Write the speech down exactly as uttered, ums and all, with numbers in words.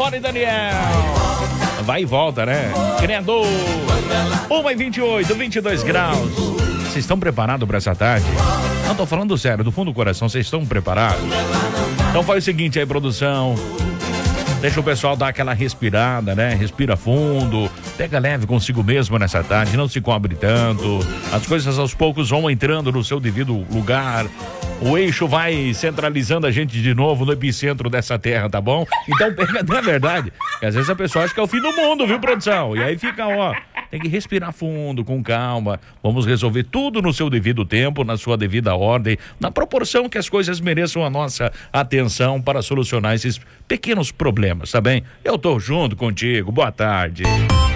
Fora e Daniel. Vai e volta, né? Criador. uma e vinte e oito, vinte e dois graus. Vocês estão preparados para essa tarde? Não, tô falando sério, do fundo do coração, vocês estão preparados? Então faz o seguinte aí, produção. Deixa o pessoal dar aquela respirada, né? Respira fundo, pega leve consigo mesmo nessa tarde, não se cobre tanto. As coisas aos poucos vão entrando no seu devido lugar. O eixo vai centralizando a gente de novo no epicentro dessa terra, tá bom? Então pega, não é verdade? Porque às vezes a pessoa acha que é o fim do mundo, viu, produção? E aí fica, ó, tem que respirar fundo, com calma. Vamos resolver tudo no seu devido tempo, na sua devida ordem, na proporção que as coisas mereçam a nossa atenção para solucionar esses pequenos problemas, tá bem? Eu tô junto contigo, boa tarde.